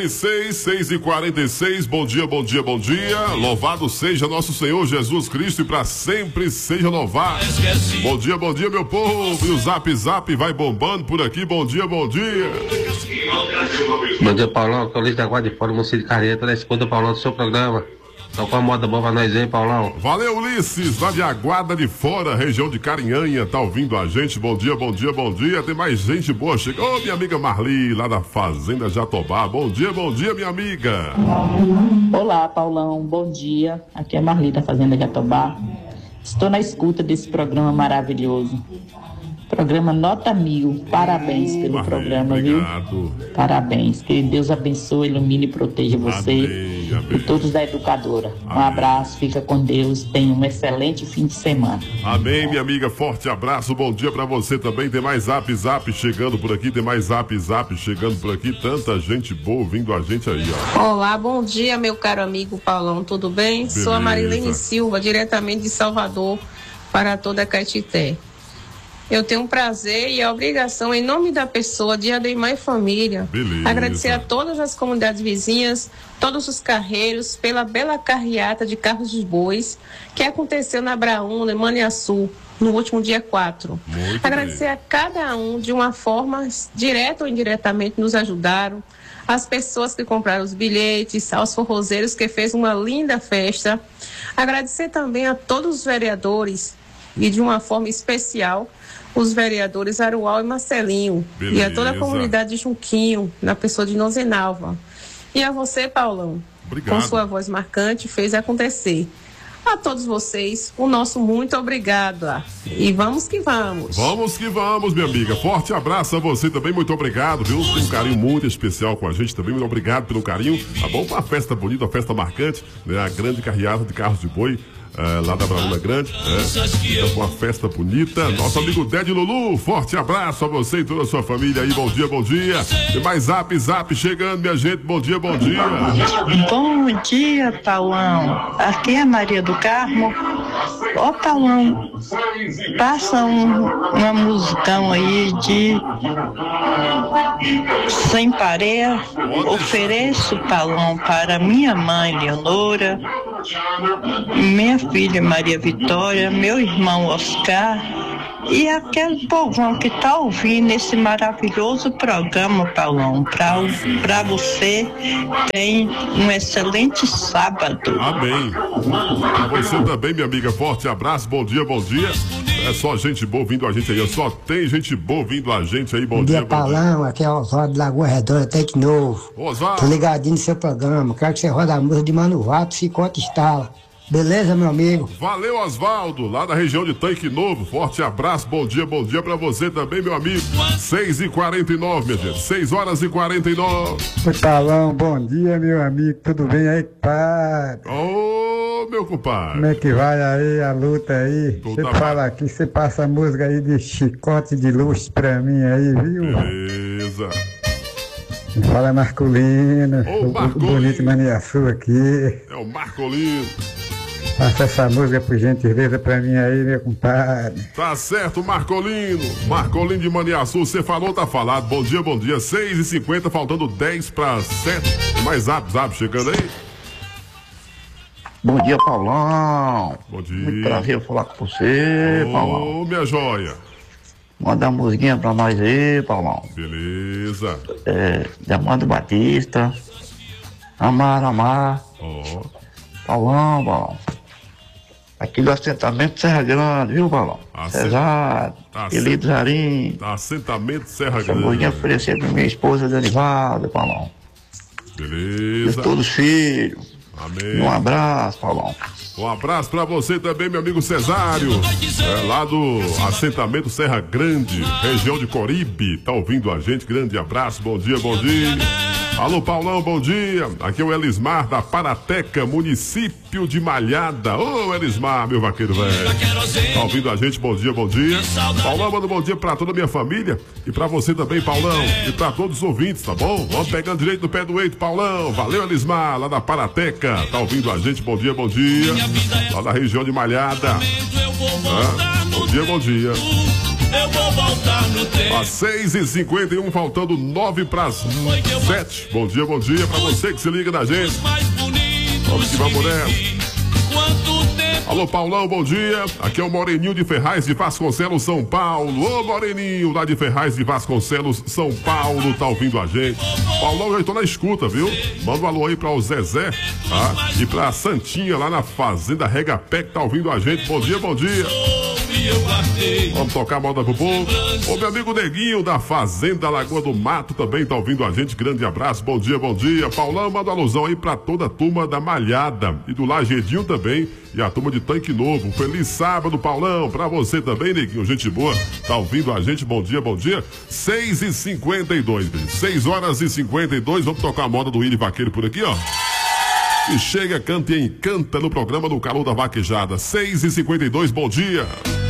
6h46, bom dia, bom dia, bom dia. Louvado seja nosso Senhor Jesus Cristo e para sempre seja louvado. Bom dia, meu povo. E o Zap Zap vai bombando por aqui. Bom dia, bom dia. Bom dia, Paulão. Tô Luiz da Guarda de Fora, Mocinho de Carinha. Tô na escuta, Paulão, do seu programa. Então, com a moda boa pra nós aí, Paulão. Valeu, Ulisses, lá de Aguada de Fora, região de Carinhanha, tá ouvindo a gente. Bom dia, bom dia, bom dia. Tem mais gente boa chegando. Ô, minha amiga Marli, lá da Fazenda Jatobá. Bom dia, minha amiga. Olá, Paulão, bom dia. Aqui é Marli da Fazenda Jatobá. Estou na escuta desse programa maravilhoso. Programa Nota 1000. Parabéns pelo programa, obrigado. Viu? Parabéns. Que Deus abençoe, ilumine e proteja você e todos da educadora. Um abraço, fica com Deus. Tenha um excelente fim de semana. Amém, minha amiga. Forte abraço. Bom dia pra você também. Tem mais Zap Zap chegando por aqui. Tem mais Zap Zap chegando por aqui. Tanta gente boa ouvindo a gente aí, ó. Olá, bom dia, meu caro amigo Paulão. Tudo bem? Beleza. Sou a Marilene Silva, diretamente de Salvador, para toda a Caetité. Eu tenho um prazer e a obrigação, em nome da pessoa de Ademar e família, Beleza. agradecer a todas as comunidades vizinhas, todos os carreiros, pela bela carreata de carros de bois que aconteceu na Braúna, em Maniaçu, no último dia 4. Muito agradecer bem. a cada um, de uma forma, direta ou indiretamente, nos ajudaram. As pessoas que compraram os bilhetes, aos forrozeiros que fez uma linda festa. Agradecer também a todos os vereadores e, de uma forma especial, os vereadores Arual e Marcelinho. Beleza. E a toda a comunidade de Junquinho, na pessoa de Nozenalva. E a você, Paulão, Obrigado. com sua voz marcante, fez acontecer. A todos vocês, o nosso muito obrigado. E vamos que vamos. Vamos que vamos, minha amiga. Forte abraço a você também, muito obrigado, viu? Tem um carinho muito especial com a gente também, muito obrigado pelo carinho. Tá bom? Uma festa bonita, uma festa marcante, né? A grande carreata de carros de boi. Lá da Braúna Grande, né? Então, com uma festa bonita. Nosso amigo Ded Lulu, forte abraço a você e toda a sua família aí. Bom dia, bom dia. Tem mais Zap Zap chegando, minha gente. Bom dia, bom dia. Bom dia, Paulão. Aqui é a Maria do Carmo. Ó, Paulão, passa uma musicão aí de Sem Pareia. Ofereço, Paulão, para minha mãe, Leonora, minha filha Maria Vitória, meu irmão Oscar e aquele povão que está ouvindo esse maravilhoso programa, Paulão. Para você, tem um excelente sábado. Amém. Pra você também, minha amiga. Forte abraço, bom dia, bom dia. É só gente boa vindo a gente aí. Só tem gente boa vindo a gente aí. Bom dia, Paulão. Aqui é o Oswaldo de Lagoa Redonda, até de novo. Oswaldo. Tô ligadinho no seu programa. Quero que você roda a música de Mano Vato, Chicote Estala. Beleza, meu amigo? Valeu, Osvaldo, lá da região de Tanque Novo. Forte abraço, bom dia pra você também, meu amigo. 6h49, minha gente. 6h49. Oi, Paulão, bom dia, meu amigo. Tudo bem aí, padre? Ô, meu compadre. Como é que vai aí a luta aí? Você fala aqui, você passa a música aí de Chicote de Luz pra mim aí, viu? Beleza. Fala Marcolino, Marcolino. O bonito Maniaçu aqui. É o Marcolino. Passa essa música por gentileza pra mim aí, meu compadre. Tá certo, Marcolino. Marcolino de Maniaçu, você falou, tá falado. Bom dia, bom dia. 6h50, faltando 10:07. Tem mais Zap Zap chegando aí. Bom dia, Paulão. Bom dia. Muito prazer falar com você, Paulão. Ô, minha joia. Manda uma musiquinha pra nós aí, Paulão. Beleza. De Amado Batista. Amar. Ó. Paulão. Aqui do assentamento Serra Grande, viu, Paulão? Cesar, Elido Zarim. Assentamento Serra Essa Grande. musiquinha oferecer pra minha esposa, Danivaldo, Paulão. Beleza. E todos os filhos. Amém. Um abraço, Paulão. Um abraço pra você também, meu amigo Cesário. Lá do assentamento Serra Grande, região de Coribe. Tá ouvindo a gente? Grande abraço, bom dia, bom dia. Alô, Paulão, bom dia. Aqui é o Elismar da Parateca, município de Malhada. Ô, Elismar, meu vaqueiro velho. Tá ouvindo a gente? Bom dia, bom dia. Paulão, manda um bom dia pra toda a minha família e pra você também, Paulão. E pra todos os ouvintes, tá bom? Vamos pegando direito no pé do eito, Paulão. Valeu, Elismar, lá da Parateca. Tá ouvindo a gente? Bom dia, bom dia. Lá da região de Malhada. Bom dia, bom dia. eu vou voltar no tempo. Às 6h51, faltando 9 para as 7. Bom dia pra você que se liga na gente. Vamos que vamos nessa. Alô, Paulão, bom dia. Aqui é o Moreninho de Ferraz de Vasconcelos, São Paulo. Ô, Moreninho, lá de Ferraz de Vasconcelos, São Paulo, tá ouvindo a gente. Paulão, eu tô na escuta, viu? Manda um alô aí pra o Zezé, tá? E pra Santinha, lá na Fazenda Regapé, que tá ouvindo a gente. Bom dia, bom dia. Vamos tocar a moda pro povo. Ô, meu amigo Neguinho da Fazenda Lagoa do Mato também tá ouvindo a gente. Grande abraço, bom dia, bom dia. Paulão, manda alusão aí pra toda a turma da Malhada e do Lagedinho também. E a turma de Tanque Novo. Feliz sábado, Paulão. Pra você também, Neguinho. Gente boa. Tá ouvindo a gente. Bom dia, bom dia. 6h52, 6h52. Vamos tocar a moda do Willy Vaqueiro por aqui, ó. E chega, canta e encanta no programa do Calor da Vaquejada. 6h52, bom dia.